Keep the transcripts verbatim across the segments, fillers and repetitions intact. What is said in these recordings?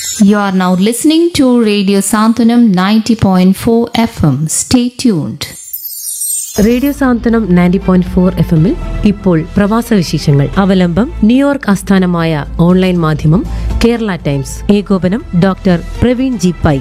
You are now listening to Radio Santanam ninety point four F M. Stay tuned. Radio Santhwanam ninety point four F എമ്മിൽ ഇപ്പോൾ പ്രവാസ വിശേഷങ്ങൾ. അവലംബം New York ആസ്ഥാനമായ online മാധ്യമം Kerala times. ഏകോപനം doctor Praveen G pi.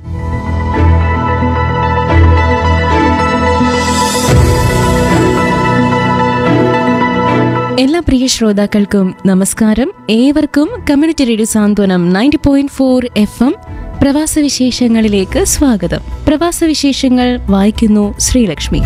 എല്ലാ പ്രിയ ശ്രോതാക്കൾക്കും നമസ്കാരം. ഏവർക്കും കമ്മ്യൂണിറ്റി റേഡിയോ സാന്ത്വനം ninety point four F M പ്രവാസ വിശേഷങ്ങളിലേക്ക് സ്വാഗതം. പ്രവാസ വിശേഷങ്ങൾ വായിക്കുന്നു ശ്രീലക്ഷ്മി.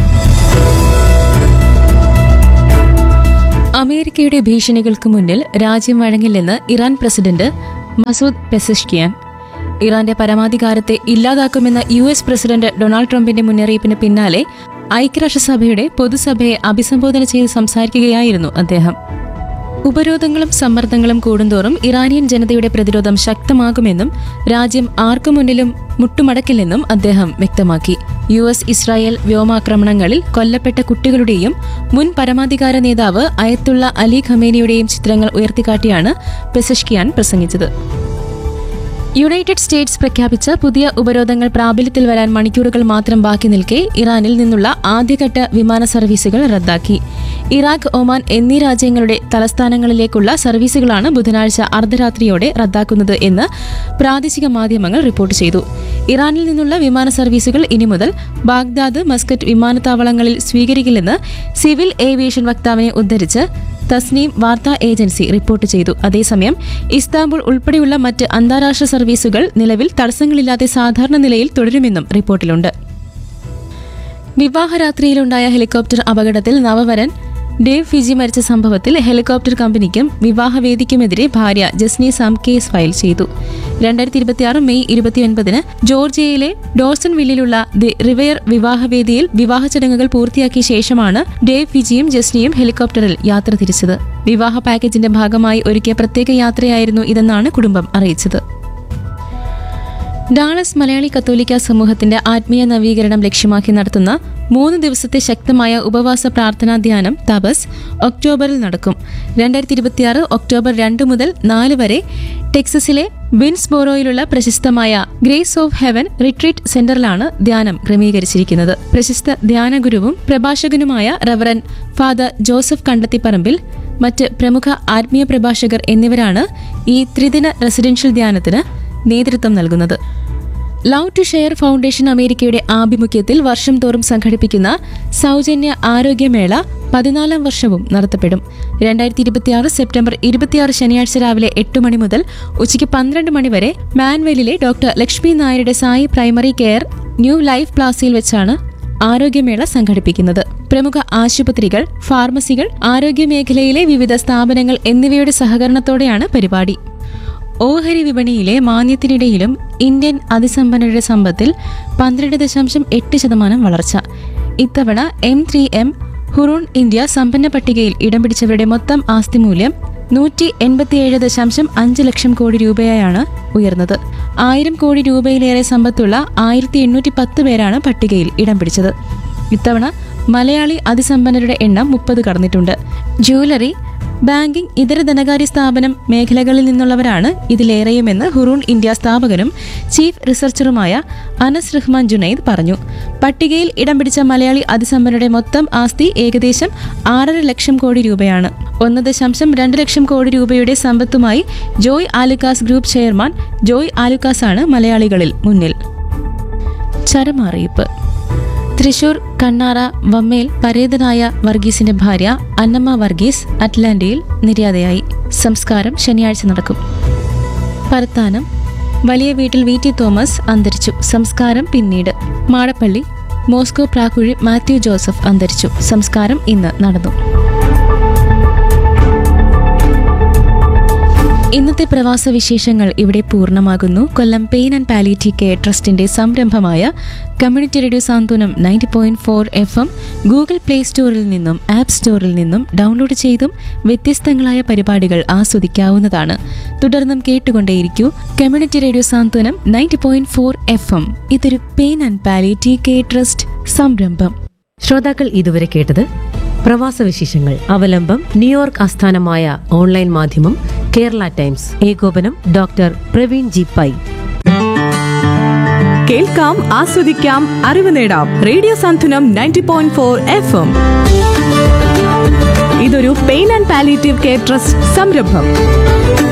അമേരിക്കയുടെ ഭീഷണികൾക്ക് മുന്നിൽ രാജ്യം വഴങ്ങില്ലെന്ന് ഇറാൻ പ്രസിഡന്റ് മസൂദ് പെസഷ്കിയാൻ. ഇറാന്റെ പരമാധികാരത്തെ ഇല്ലാതാക്കുമെന്ന യു എസ് പ്രസിഡന്റ് ഡൊണാൾഡ് ട്രംപിന്റെ മുന്നറിയിപ്പിന് പിന്നാലെ ഐക്യരാഷ്ട്രസഭയുടെ പൊതുസഭയെ അഭിസംബോധന ചെയ്ത് സംസാരിക്കുകയായിരുന്നു അദ്ദേഹം. ഉപരോധങ്ങളും സമ്മർദ്ദങ്ങളും കൂടുന്തോറും ഇറാനിയൻ ജനതയുടെ പ്രതിരോധം ശക്തമാകുമെന്നും രാജ്യം ആർക്കു മുന്നിലും മുട്ടുമടക്കില്ലെന്നും അദ്ദേഹം വ്യക്തമാക്കി. യു എസ് ഇസ്രായേൽ വ്യോമാക്രമണങ്ങളിൽ കൊല്ലപ്പെട്ട കുട്ടികളുടെയും മുൻ പരമാധികാര നേതാവ് അയത്തുള്ള അലി ഖമേനിയുടെയും ചിത്രങ്ങൾ ഉയർത്തിക്കാട്ടിയാണ് പെസഷ്കിയാൻ പ്രസംഗിച്ചത്. യുണൈറ്റഡ് സ്റ്റേറ്റ്സ് പ്രഖ്യാപിച്ച പുതിയ ഉപരോധങ്ങൾ പ്രാബല്യത്തിൽ വരാൻ മണിക്കൂറുകൾ മാത്രം ബാക്കി നിൽക്കെ ഇറാനിൽ നിന്നുള്ള ആദ്യഘട്ട വിമാന സർവീസുകൾ റദ്ദാക്കി. ഇറാഖ്, ഒമാൻ എന്നീ രാജ്യങ്ങളുടെ തലസ്ഥാനങ്ങളിലേക്കുള്ള സർവീസുകളാണ് ബുധനാഴ്ച അർദ്ധരാത്രിയോടെ റദ്ദാക്കുന്നത് എന്ന് പ്രാദേശിക മാധ്യമങ്ങൾ റിപ്പോർട്ട് ചെയ്തു. ഇറാനിൽ നിന്നുള്ള വിമാന സർവീസുകൾ ഇനി മുതൽ ബാഗ്ദാദ്, മസ്കറ്റ് വിമാനത്താവളങ്ങളിൽ സ്വീകരിക്കില്ലെന്ന് സിവിൽ ഏവിയേഷൻ വക്താവിനെ ഉദ്ധരിച്ച് തസ്നീം വാർത്താ ഏജൻസി റിപ്പോർട്ട് ചെയ്തു. അതേസമയം ഇസ്താംബുൾ ഉൾപ്പെടെയുള്ള മറ്റ് അന്താരാഷ്ട്ര സർവീസുകൾ നിലവിൽ തടസ്സങ്ങളില്ലാതെ സാധാരണ നിലയിൽ തുടരുമെന്നും റിപ്പോർട്ടിലുണ്ട്. വിവാഹരാത്രിയിലുണ്ടായ ഹെലികോപ്റ്റർ അപകടത്തിൽ നവവരൻ ഡേവ് ഫിജി മരിച്ച സംഭവത്തിൽ ഹെലികോപ്റ്റർ കമ്പനിക്കും വിവാഹവേദിക്കുമെതിരെ ഭാര്യ ജസ്നി സാം കേസ് ഫയൽ ചെയ്തു. രണ്ടായിരത്തി ഇരുപത്തിയാറ് മെയ് ഇരുപത്തിയൊൻപതിന് ജോർജിയയിലെ ഡോർസൺ വില്ലിലുള്ള ദി റിവയർ വിവാഹവേദിയിൽ വിവാഹ ചടങ്ങുകൾ പൂർത്തിയാക്കിയ ശേഷമാണ് ഡേവ് ഫിജിയും ജസ്നിയും ഹെലികോപ്റ്ററിൽ യാത്ര തിരിച്ചത്. വിവാഹ പാക്കേജിന്റെ ഭാഗമായി ഒരുക്കിയ പ്രത്യേക യാത്രയായിരുന്നു ഇതെന്നാണ് കുടുംബം അറിയിച്ചത്. ഡാളസ് മലയാളി കത്തോലിക്ക സമൂഹത്തിന്റെ ആത്മീയ നവീകരണം ലക്ഷ്യമാക്കി നടത്തുന്ന മൂന്ന് ദിവസത്തെ ശക്തമായ ഉപവാസ പ്രാർത്ഥനാ ധ്യാനം തപസ് ഒക്ടോബറിൽ നടക്കും. രണ്ടായിരത്തി ഇരുപത്തിയാറ് ഒക്ടോബർ രണ്ട് മുതൽ നാല് വരെ ടെക്സസിലെ വിൻസ്ബോറോയിലുള്ള പ്രശസ്തമായ ഗ്രേസ് ഓഫ് ഹെവൻ റിട്രീറ്റ് സെന്ററിലാണ് ധ്യാനം ക്രമീകരിച്ചിരിക്കുന്നത്. പ്രശസ്ത ധ്യാനഗുരുവും പ്രഭാഷകനുമായ റവറൻ ഫാദർ ജോസഫ് കണ്ടത്തിപ്പറമ്പിൽ, മറ്റ് പ്രമുഖ ആത്മീയ പ്രഭാഷകർ എന്നിവരാണ് ഈ ത്രിദിന റെസിഡൻഷ്യൽ ധ്യാനത്തിന് നേതൃത്വം നൽകുന്നത്. ലവ് ടു ഷെയർ ഫൗണ്ടേഷൻ അമേരിക്കയുടെ ആഭിമുഖ്യത്തിൽ വർഷം തോറും സംഘടിപ്പിക്കുന്ന സൗജന്യ ആരോഗ്യമേള പതിനാലാം വർഷവും നടത്തപ്പെടും. രണ്ടായിരത്തി ഇരുപത്തിയാറ് സെപ്റ്റംബർ ഇരുപത്തിയാറ് ശനിയാഴ്ച രാവിലെ എട്ട് മണി മുതൽ ഉച്ചയ്ക്ക് പന്ത്രണ്ട് മണി വരെ മാൻവെലിലെ ഡോക്ടർ ലക്ഷ്മി നായരുടെ Sai primary care new life പ്ലാസയിൽ വെച്ചാണ് ആരോഗ്യമേള സംഘടിപ്പിക്കുന്നത്. പ്രമുഖ ആശുപത്രികൾ, ഫാർമസികൾ, ആരോഗ്യമേഖലയിലെ വിവിധ സ്ഥാപനങ്ങൾ എന്നിവയുടെ സഹകരണത്തോടെയാണ് പരിപാടി. ഓഹരി വിപണിയിലെ മാന്ദ്യത്തിനിടയിലും ഇന്ത്യൻ അതിസമ്പന്നരുടെ സമ്പത്തിൽ പന്ത്രണ്ട് ദശാംശം എട്ട് ശതമാനം വളർച്ച. ഇത്തവണ M three M Hurun India സമ്പന്ന പട്ടികയിൽ ഇടം പിടിച്ചവരുടെ മൊത്തം ആസ്തി മൂല്യം നൂറ്റി എൺപത്തിയേഴ് ദശാംശം അഞ്ച് ലക്ഷം കോടി രൂപയായാണ് ഉയർന്നത്. ആയിരം കോടി രൂപയിലേറെ സമ്പത്തുള്ള ആയിരത്തി എണ്ണൂറ്റി പത്ത് പേരാണ് പട്ടികയിൽ ഇടം പിടിച്ചത്. ഇത്തവണ മലയാളി അതിസമ്പന്നരുടെ എണ്ണം മുപ്പത് കടന്നിട്ടുണ്ട്. ജ്വല്ലറി, ബാങ്കിംഗ്, ഇതര ധനകാര്യ സ്ഥാപനം മേഖലകളിൽ നിന്നുള്ളവരാണ് ഇതിലേറെയുമെന്ന് Hurun India സ്ഥാപകനും chief റിസർച്ചറുമായ Anas Rahman Junaid പറഞ്ഞു. പട്ടികയിൽ ഇടം പിടിച്ച മലയാളി അതിസമ്പന്നരുടെ മൊത്തം ആസ്തി ഏകദേശം ആറര ലക്ഷം കോടി രൂപയാണ്. ഒന്ന് ദശാംശം രണ്ട് ലക്ഷം കോടി രൂപയുടെ സമ്പത്തുമായി ജോയ് ആലുക്കാസ് ഗ്രൂപ്പ് ചെയർമാൻ ജോയ് ആലുക്കാസാണ് മലയാളികളിൽ മുന്നിൽ. ചരമറിയിപ്പ്. തൃശൂർ കണ്ണാറ വമ്മേൽ പരേതനായ വർഗീസിന്റെ ഭാര്യ അന്നമ്മ വർഗീസ് അറ്റ്ലാന്റയിൽ നിര്യാതയായി. സംസ്കാരം ശനിയാഴ്ച നടക്കും. പരത്താനം വലിയ വീട്ടിൽ വി ടി തോമസ് അന്തരിച്ചു. സംസ്കാരം പിന്നീട്. മാടപ്പള്ളി മോസ്കോ പ്രാക്കുഴി മാത്യു ജോസഫ് അന്തരിച്ചു. സംസ്കാരം ഇന്ന് നടന്നു. ഇന്നത്തെ പ്രവാസ വിശേഷങ്ങൾ ഇവിടെ പൂർണ്ണമാകുന്നു. കൊല്ലം പെയിൻ ആൻഡ് പാലിയേറ്റീവ് കെയർ ട്രസ്റ്റിന്റെ സംരംഭമായ കമ്മ്യൂണിറ്റി റേഡിയോ സാന്ത്വനം ninety point four F M Google play സ്റ്റോറിൽ നിന്നും ആപ്പ് സ്റ്റോറിൽ നിന്നും ഡൗൺലോഡ് ചെയ്തും വ്യത്യസ്തങ്ങളായ പരിപാടികൾ ആസ്വദിക്കാവുന്നതാണ്. തുടർന്നും കേട്ടുകൊണ്ടേയിരിക്കൂ കമ്മ്യൂണിറ്റി റേഡിയോ സാന്ത്വനം ninety point four F M. ഇതൊരു pain and palliative care trust സംരംഭം. ശ്രോതാക്കൾ ഇതുവരെ കേട്ടത് പ്രവാസ വിശേഷങ്ങൾ. അവലംബം ന്യൂയോർക്ക് ആസ്ഥാനമായ ഓൺലൈൻ മാധ്യമം കേരള ടൈംസ് ഏകോപനം ഡോക്ടർ പ്രവീൺ ജി പൈ. കേൾക്കാം, ആസ്വദിക്കാം, അറിവ് നേടാം. റേഡിയോ സാന്ത്വനം ninety point four F M. ഇതൊരു pain and palliative care trust സംരംഭം.